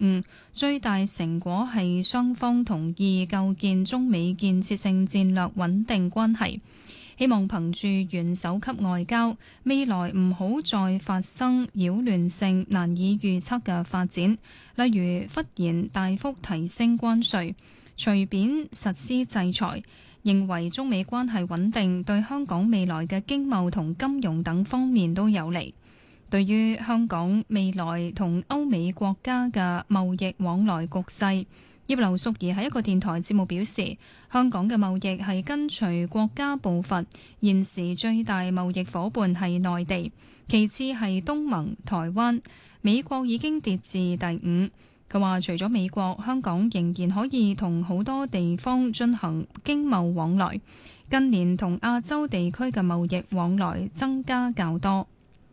誤，最大成果係雙方同意構建中美建設性戰略穩定關係。希望憑住元首級外交，未來唔好再發生擾亂性難以預測嘅發展，例如忽然大幅提升關稅、隨便實施制裁。認為中美關係穩定對香港未來嘅經貿同金融等方面都有利。對於香港未來同歐美國家嘅貿易往來局勢，葉劉淑儀喺一個電台節目表示，香港嘅貿易係跟隨國家步伐，現時最大貿易夥伴係內地，其次係東盟、台灣，美國已經跌至第五。佢話除咗美國，香港仍然可以同好多地方進行經貿往來，近年同亞洲地區嘅貿易往來增加較多。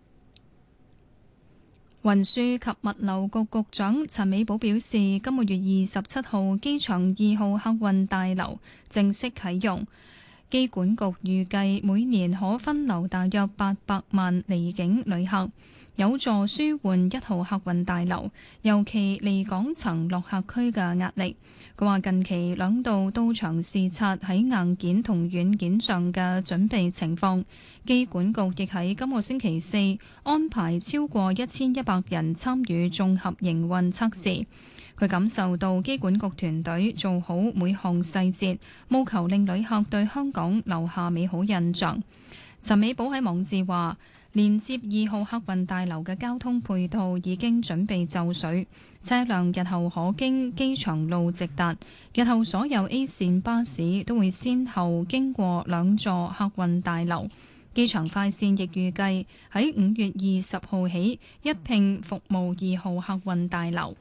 運輸及物流局局長陳美寶表示，今個月27號機場2號客運大樓正式啟用，機管局預計每年可分流大約800萬離境旅客，有助舒緩1號客運大樓，尤其離港層落客區嘅壓力。佢話近期兩度到場視察喺硬件同軟件上嘅準備情況，機管局亦喺今個星期四安排超過1100人參與綜合營運測試。佢感受到機管局團隊做好每項細節，務求令旅客對香港留下美好印象。陳美寶喺網誌話，連接2號客運大樓嘅交通配套已經準備就緒，車輛日後可經機場路直達。日後所有 A 線巴士都會先後經過2座客運大樓。機場快線亦預計喺5月20號起一併服務2號客運大樓。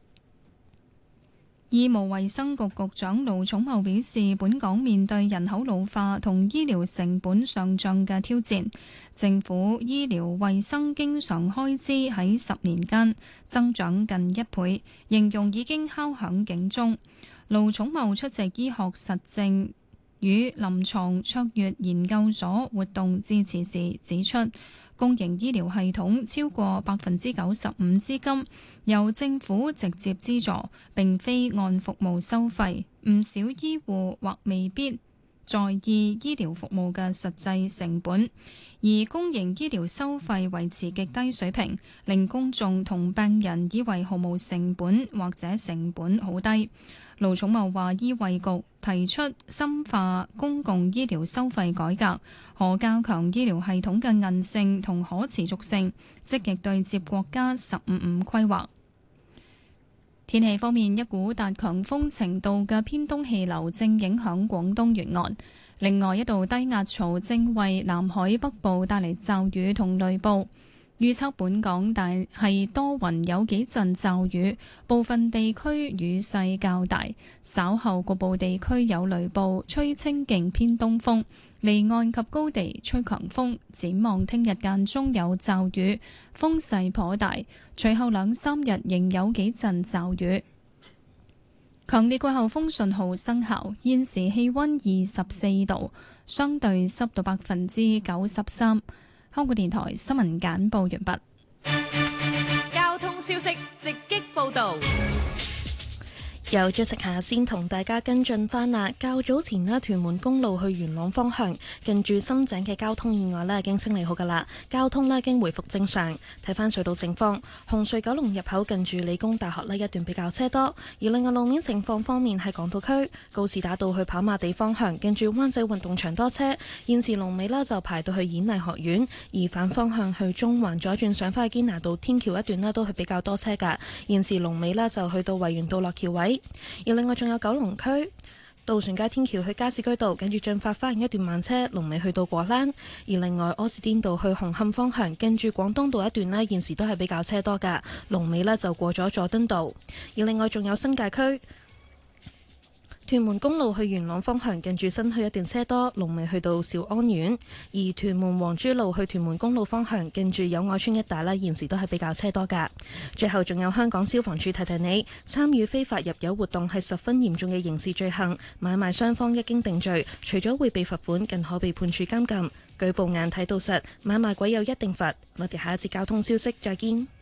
醫務衛生局局長盧寵茂表示，本港面對人口老化同醫療成本上漲嘅挑戰，政府醫療衛生經常開支喺10年間增長近1倍，形容已經敲響警鐘。盧寵茂出席醫學實證與臨床卓越研究所活動致辭時指出，公營醫療系統超過95%資金由政府直接資助，並非按服務收費。唔少醫護或未必在意醫療服務嘅實際成本，而公營醫療收費維持極低水平，令公眾同病人以為毫無成本或者成本好低。盧寵茂話，醫衛局提出深化公共醫療收費改革，可加強醫療系統嘅韌性同可持續性，積極對接國家15+5規劃。天氣方面，一股達強風程度嘅偏東氣流正影響廣東沿岸，另外一道低壓槽正為南海北部帶嚟驟雨同雷暴。預測本港大係多雲，有幾陣驟雨，部分地區雨勢較大，稍後局部地區有雷暴，吹清勁偏東風，離岸及高地吹強風。展望聽日間中有驟雨，風勢頗大，隨後2-3日仍有幾陣驟雨。強烈季候風信號生效，現時氣溫24度，相對濕度93%。香港電台新聞簡報完畢。 交通消息直擊報道。 由朱食下先同大家跟進翻啦。較早前呢，屯門公路去元朗方向近住深井嘅交通意外呢已經清理好噶啦，交通呢已經回復正常。睇翻隧道情況，紅隧九龍入口近住理工大學呢一段比較車多，而另外路面情況方面喺港島區告士打道去跑馬地方向近住灣仔運動場多車，現時龍尾呢就排到去演藝學院，而反方向去中環左轉上返去堅拿道天橋一段呢都係比較多車噶，現時龍尾呢就去到維園道落橋位。而另外仲有九龍區渡船街天橋去加士居道，跟住進發花園一段慢車，龍尾去到果欄。而另外柯士甸道去紅磡方向，跟住廣東道一段呢現時都係比較車多噶，龍尾呢就過咗佐敦道。而另外仲有新界區屯門公路去元朗方向，近住新墟一段車多，龍尾去到兆安苑；而屯門黃珠路去屯門公路方向，近住友愛村一帶現時都係比較車多噶。最後仲有香港消防處提提你，參與非法入油活動係十分嚴重嘅刑事罪行，買賣雙方一經定罪，除咗會被罰款，更可被判處監禁。舉報眼睇到實，買賣鬼有一定罰。我哋下一節交通消息再見。